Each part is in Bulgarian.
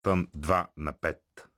Тън 2 на 5.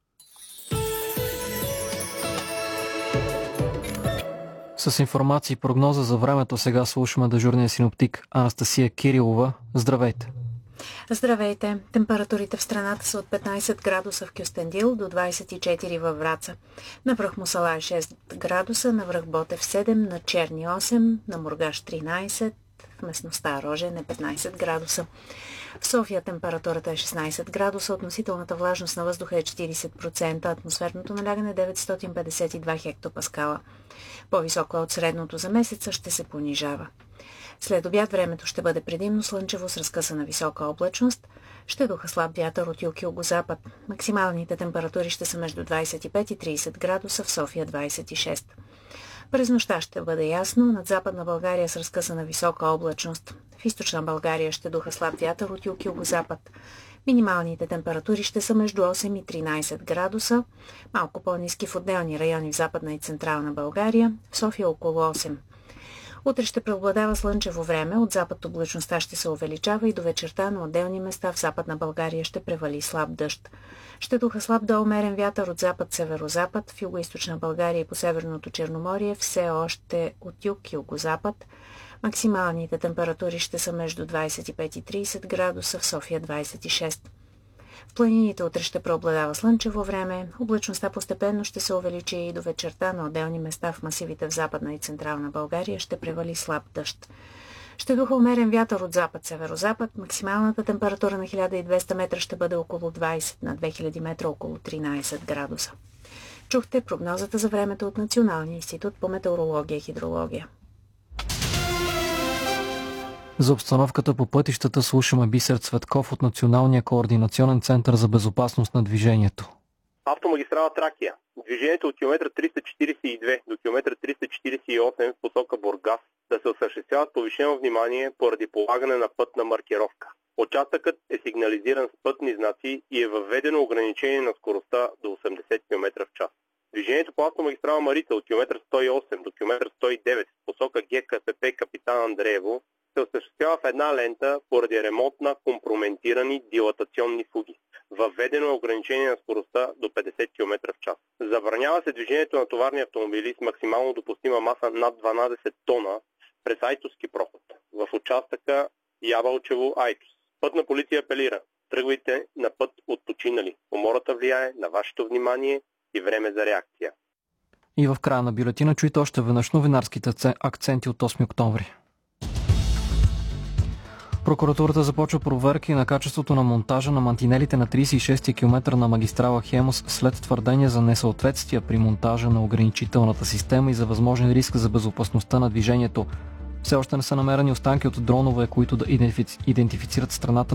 С информация и прогноза за времето сега слушаме дежурния синоптик Анастасия Кирилова. Здравейте! Здравейте! Температурите в страната са от 15 градуса в Кюстендил до 24 във Враца. На връх Мусала е 6 градуса, на връх Ботев 7, на Черни 8, на Мургаш 13, в местността Рожен е 15 градуса. В София температурата е 16 градуса, относителната влажност на въздуха е 40%, атмосферното налягане 952 хектопаскала. По-високо от средното за месеца ще се понижава. След обяд времето ще бъде предимно слънчево с разкъсана висока облачност. Ще духа слаб вятър от юг и югозапад. Максималните температури ще са между 25 и 30 градуса, в София 26. През нощта ще бъде ясно, над Западна България с разкъсана висока облачност. В Източна България ще духа слаб вятър от юг и югозапад. Минималните температури ще са между 8 и 13 градуса, малко по-ниски в отделни райони в Западна и Централна България, в София около 8. Утре ще преобладава слънчево време, от запад облачността ще се увеличава и до вечерта на отделни места в Западна България ще превали слаб дъжд. Ще духа слаб до умерен вятър от запад-северозапад, в югоизточна България и по Северното Черноморие все още от юг и югозапад. Максималните температури ще са между 25 и 30 градуса, в София 26. В планините утре ще преобладава слънчево време, облачността постепенно ще се увеличи и до вечерта на отделни места в масивите в Западна и Централна България ще превали слаб дъжд. Ще духа умерен вятър от запад-северозапад, максималната температура на 1200 метра ще бъде около 20, на 2000 метра около 13 градуса. Чухте прогнозата за времето от Националния институт по метеорология и хидрология. За обстановката по пътищата слушаме Бисер Цветков от Националния координационен център за безопасност на движението. Автомагистрала Тракия. Движението от километър 342 до километър 348 в посока Бургас да се осъществява с повишено внимание поради полагане на пътна маркировка. Участъкът е сигнализиран с пътни знаци и е въведено ограничение на скоростта до 80 км в час. Движението по автомагистрала Марица от километър 108 до километър 109 в посока ГКПП Капитан Андреево се осъществява в една лента поради ремонт на компрометирани дилатационни фуги. Въведено е ограничение на скоростта до 50 км в час. Забранява се движението на товарни автомобили с максимално допустима маса над 12 тона през Айтоски проход в участъка Ябълчево-Айтос. Пътна полиция апелира: тръгвайте на път от починали. Умората влияе на вашето внимание и време за реакция. И в края на бюлетина чуйте още веднъж новинарските акценти от 8 октомври. Прокуратурата започва проверки на качеството на монтажа на мантинелите на 36-ти километър на магистрала Хемус след твърдения за несъответствия при монтажа на ограничителната система и за възможен риск за безопасността на движението. Все още не са намерени останки от дронове, които да идентифицират страната